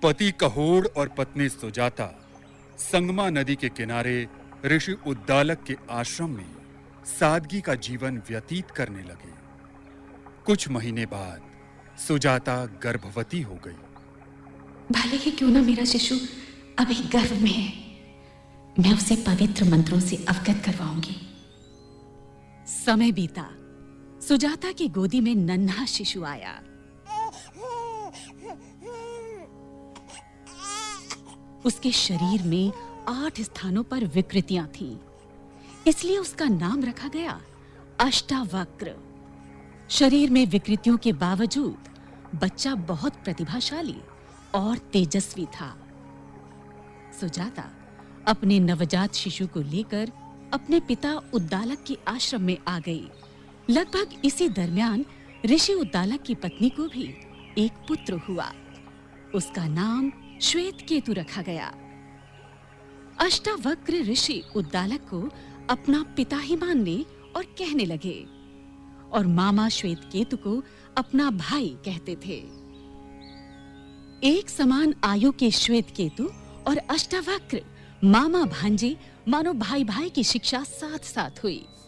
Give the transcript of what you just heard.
पति कहोड़ और पत्नी सुजाता संगमा नदी के किनारे ऋषि उद्दालक के आश्रम में सादगी का जीवन व्यतीत करने लगे। कुछ महीने बाद सुजाता गर्भवती हो गई। भले ही क्यों ना मेरा शिशु अभी गर्भ में है, मैं उसे पवित्र मंत्रों से अवगत करवाऊंगी। समय बीता। सुजाता की गोदी में नन्हा शिशु आया। उसके शरीर में 8 स्थानों पर विकृतियां थीं, इसलिए उसका नाम रखा गया अष्टावक्र। शरीर में विकृतियों के बावजूद बच्चा बहुत प्रतिभाशाली और तेजस्वी था। सुजाता अपने नवजात शिशु को लेकर अपने पिता उद्दालक के आश्रम में आ गई। लगभग इसी दरमियान ऋषि उद्दालक की पत्नी को भी एक पुत्र हुआ। उसका नाम श्वेतकेतु रखा गया। अष्टावक्र ऋषि उद्दालक को अपना पिता ही मानने और कहने लगे और मामा श्वेतकेतु को अपना भाई कहते थे। एक समान आयु के श्वेतकेतु और अष्टावक्र मामा भांजे मानो भाई भाई की शिक्षा साथ साथ हुई।